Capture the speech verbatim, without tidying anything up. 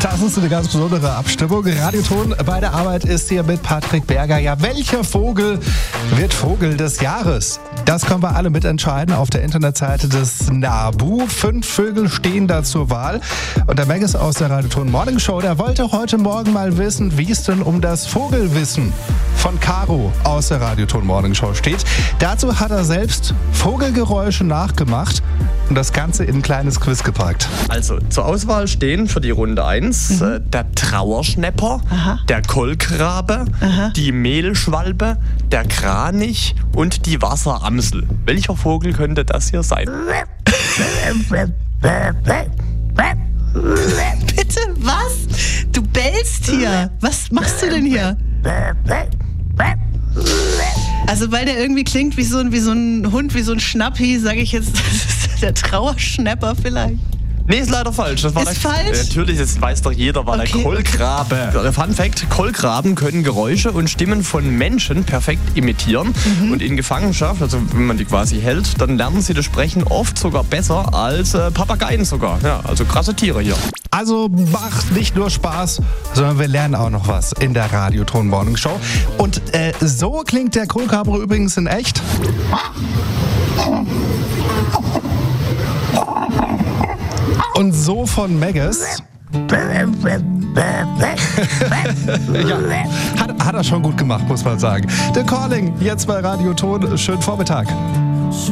Das ist eine ganz besondere Abstimmung. Radioton bei der Arbeit ist hier mit Patrick Berger. Ja, welcher Vogel wird Vogel des Jahres? Das können wir alle mitentscheiden auf der Internetseite des NABU. Fünf Vögel stehen da zur Wahl. Und der Maggis aus der Radioton Morning Show, der wollte heute Morgen mal wissen, wie es denn um das Vogelwissen von Caro aus der Radioton Morning Show steht. Dazu hat er selbst Vogelgeräusche nachgemacht und das Ganze in ein kleines Quiz gepackt. Also zur Auswahl stehen für die Runde eins mhm. äh, der Trauerschnäpper, Aha. der Kolkrabe, Aha. die Mehlschwalbe, der Kranich und die Wasseramsel. Welcher Vogel könnte das hier sein? Bitte, was? Du bellst hier. Was machst du denn hier? Also weil der irgendwie klingt wie so ein, wie so ein Hund, wie so ein Schnappi, sage ich jetzt, das ist der Trauerschnäpper vielleicht. Nee, ist leider falsch. Das war ist der, falsch? Natürlich, das weiß doch jeder, war okay. der Kolkrabe. Der Fun Fact, Kolkraben können Geräusche und Stimmen von Menschen perfekt imitieren. Mhm. Und in Gefangenschaft, also wenn man die quasi hält, dann lernen sie das Sprechen oft sogar besser als äh, Papageien sogar. Ja, also krasse Tiere hier. Also macht nicht nur Spaß, sondern wir lernen auch noch was in der Radioton Morning Show. Und äh, so klingt der Kolkrabe übrigens in echt. Und so von Maggis. Ja, hat, hat er schon gut gemacht, muss man sagen. The Calling, jetzt bei Radioton. Schönen Vormittag.